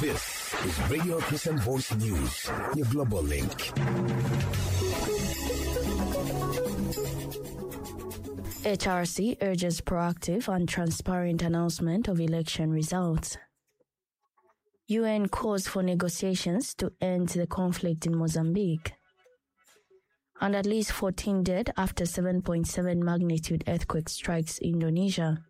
This is Radio Christian Voice News, your global link. HRC urges proactive and transparent announcement of election results. UN calls for negotiations to end the conflict in Mozambique. And at least 14 dead after 7.7 magnitude earthquake strikes Indonesia.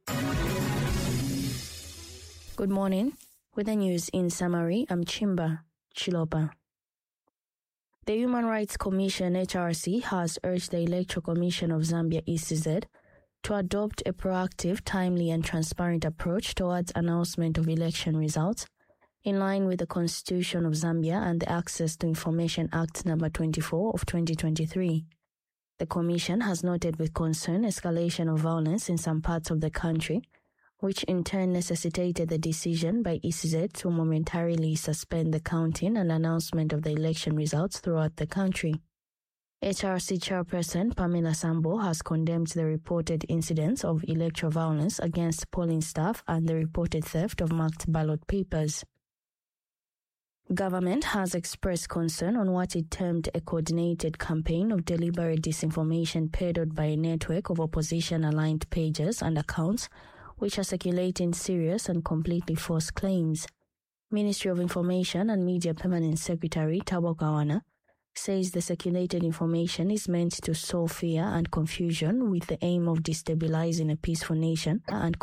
Good morning. With the news in summary, I'm Chimba Chilopa. The Human Rights Commission HRC has urged the Electoral Commission of Zambia ECZ to adopt a proactive, timely and transparent approach towards announcement of election results in line with the Constitution of Zambia and the Access to Information Act No. 24 of 2023. The Commission has noted with concern escalation of violence in some parts of the country, which in turn necessitated the decision by ECZ to momentarily suspend the counting and announcement of the election results throughout the country. HRC Chairperson Pamela Sambo has condemned the reported incidents of electoral violence against polling staff and the reported theft of marked ballot papers. Government has expressed concern on what it termed a coordinated campaign of deliberate disinformation peddled by a network of opposition-aligned pages and accounts which are circulating serious and completely false claims. Ministry of Information and Media Permanent Secretary Thabo Kawana says the circulated information is meant to sow fear and confusion with the aim of destabilizing a peaceful nation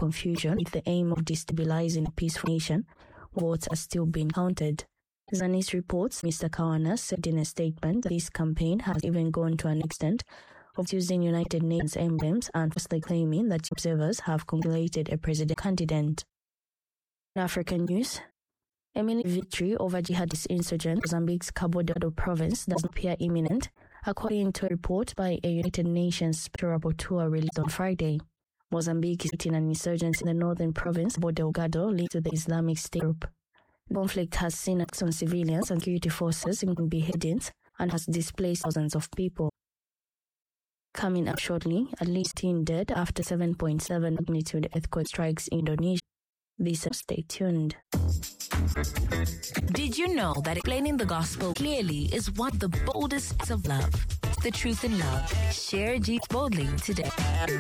votes are still being counted. Zanis reports Mr. Kawana said in a statement that this campaign has even gone to an extent of using United Nations emblems and falsely claiming that observers have congratulated a president candidate. In African news, a military victory over jihadist insurgents in Mozambique's Cabo Delgado province does not appear imminent, according to a report by a United Nations Special Rapporteur released on Friday. Mozambique is fighting an insurgency in the northern province, Cabo Delgado, linked to the Islamic State group. The conflict has seen attacks on civilians and security forces, including beheadings, and has displaced thousands of people. Coming up shortly, at least 10 dead after 7.7 magnitude earthquake strikes Indonesia. Stay tuned. Did you know that explaining the gospel clearly is one of the boldest acts of love? The truth in love. Share Jesus boldly today.